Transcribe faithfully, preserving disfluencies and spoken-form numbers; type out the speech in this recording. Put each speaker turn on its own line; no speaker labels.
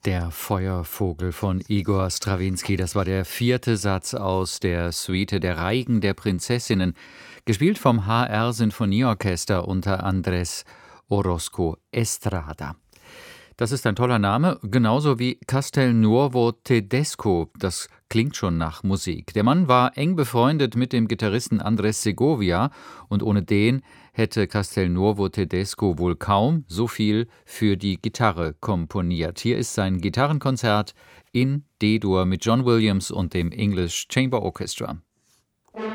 Der Feuervogel von Igor Strawinski, das war der vierte Satz aus der Suite Der Reigen der Prinzessinnen, gespielt vom H R Sinfonieorchester unter Andrés Orozco Estrada. Das ist ein toller Name, genauso wie Castelnuovo Tedesco. Das klingt schon nach Musik. Der Mann war eng befreundet mit dem Gitarristen Andrés Segovia und ohne den hätte Castelnuovo Tedesco wohl kaum so viel für die Gitarre komponiert. Hier ist sein Gitarrenkonzert in D-Dur mit John Williams und dem English Chamber Orchestra.